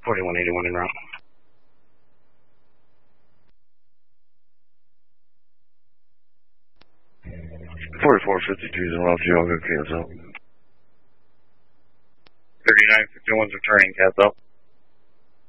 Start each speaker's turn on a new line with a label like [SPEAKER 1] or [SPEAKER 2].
[SPEAKER 1] 4181 en route. 4452 on Route 2, I'll go KSL. 3951's returning, cats up.